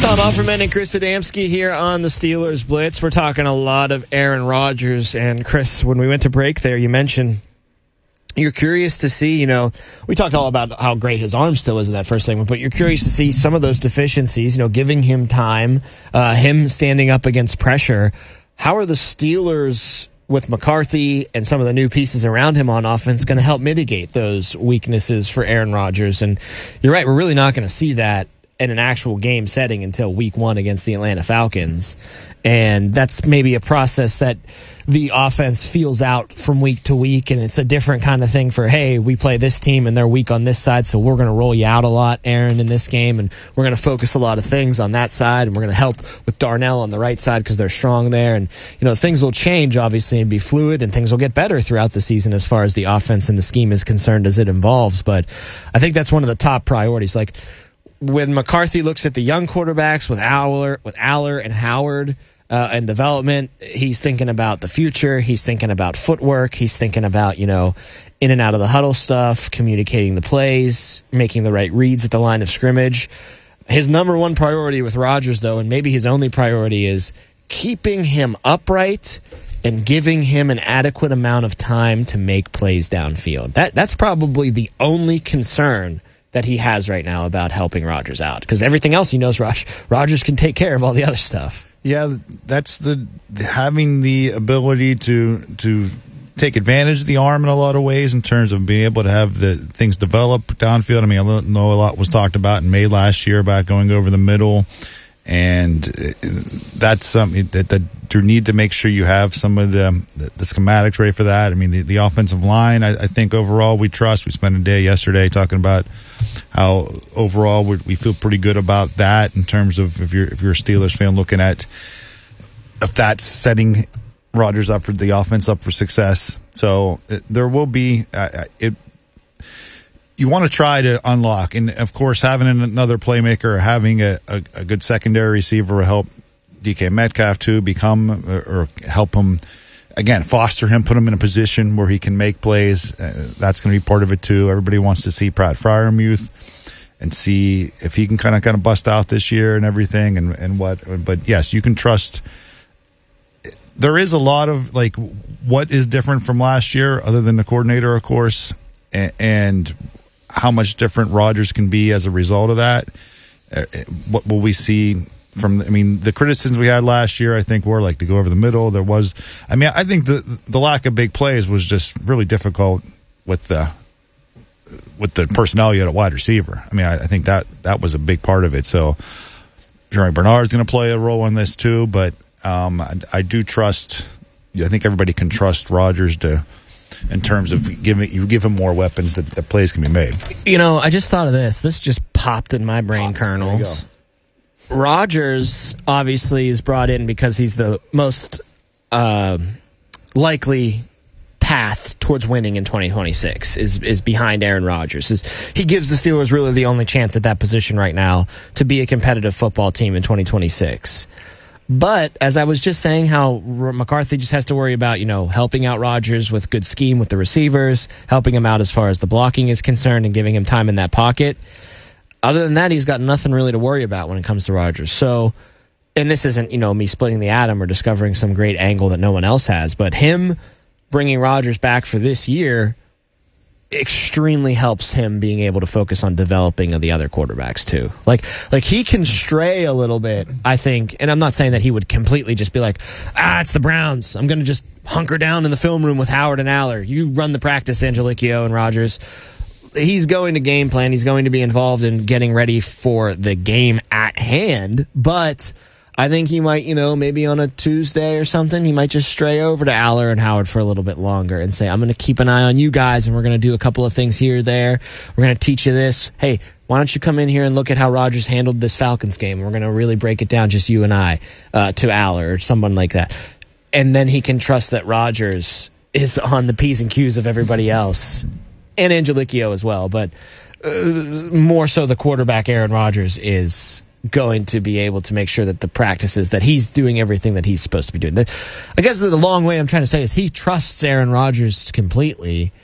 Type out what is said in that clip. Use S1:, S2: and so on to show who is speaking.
S1: Tom Offerman and Chris Adamski here on the Steelers Blitz. We're talking a lot of Aaron Rodgers. And Chris, when we went to break there, you mentioned you're curious to see, we talked all about how great his arm still is in that first segment, but you're curious to see some of those deficiencies, giving him time, him standing up against pressure. How are the Steelers with McCarthy and some of the new pieces around him on offense going to help mitigate those weaknesses for Aaron Rodgers? And you're right, we're really not going to see that in an actual game setting until week 1 against the Atlanta Falcons. And that's maybe a process that the offense feels out from week to week, and it's a different kind of thing for, hey, we play this team and they're weak on this side, so we're going to roll you out a lot, Aaron, in this game, and we're going to focus a lot of things on that side, and we're going to help with Darnell on the right side because they're strong there. And, things will change, obviously, and be fluid, and things will get better throughout the season as far as the offense and the scheme is concerned as it evolves. But I think that's one of the top priorities. Like, when McCarthy looks at the young quarterbacks with Aller and Howard and development, he's thinking about the future. He's thinking about footwork. He's thinking about, in and out of the huddle stuff, communicating the plays, making the right reads at the line of scrimmage. His number one priority with Rodgers, though, and maybe his only priority, is keeping him upright and giving him an adequate amount of time to make plays downfield. That's probably the only concern that he has right now about helping Rodgers out, because everything else he knows Rodgers can take care of all the other stuff.
S2: Yeah, that's having the ability to take advantage of the arm in a lot of ways in terms of being able to have the things develop downfield. I mean, I know a lot was talked about in May last year about going over the middle, and that's something that you need to make sure you have some of the schematics ready for that. I mean, the offensive line, I think overall we trust. We spent a day yesterday talking about how overall we feel pretty good about that in terms of if you're a Steelers fan looking at if that's setting Rodgers up for the offense up for success. So there will be you want to try to unlock, and of course having another playmaker or having a good secondary receiver will help DK Metcalf to become or help him again, foster him, put him in a position where he can make plays. That's going to be part of it too. Everybody wants to see Pratt Freiermuth and see if he can kind of bust out this year and everything and what. But yes, you can trust. There is a lot of what is different from last year, other than the coordinator, of course, and how much different Rodgers can be as a result of that. What will we see? The criticisms we had last year, I think, were to go over the middle. I think the lack of big plays was just really difficult with the personnel you had at wide receiver. I think that was a big part of it. So, Jerry Bernard's going to play a role in this too, but I do trust. I think everybody can trust Rodgers in terms of give him more weapons that plays can be made.
S1: I just thought of this. This just popped in my brain kernels. Rodgers obviously is brought in because he's the most likely path towards winning in 2026 is behind Aaron Rodgers. He gives the Steelers really the only chance at that position right now to be a competitive football team in 2026. But as I was just saying, how McCarthy just has to worry about, helping out Rodgers with good scheme with the receivers, helping him out as far as the blocking is concerned and giving him time in that pocket. Other than that, he's got nothing really to worry about when it comes to Rodgers. So, and this isn't, me splitting the atom or discovering some great angle that no one else has, but him bringing Rodgers back for this year extremely helps him being able to focus on developing of the other quarterbacks too. Like he can stray a little bit, I think, and I'm not saying that he would completely just be like, it's the Browns. I'm going to just hunker down in the film room with Howard and Aller. You run the practice, Angelicchio and Rodgers. He's going to game plan. He's going to be involved in getting ready for the game at hand. But I think he might, maybe on a Tuesday or something, he might just stray over to Aller and Howard for a little bit longer and say, I'm going to keep an eye on you guys, and we're going to do a couple of things here or there. We're going to teach you this. Hey, why don't you come in here and look at how Rodgers handled this Falcons game? We're going to really break it down, just you and I, to Aller or someone like that. And then he can trust that Rodgers is on the P's and Q's of everybody else. And Angelicchio as well, but more so the quarterback, Aaron Rodgers, is going to be able to make sure that the practices, that he's doing everything that he's supposed to be doing. I guess the long way I'm trying to say is he trusts Aaron Rodgers completely,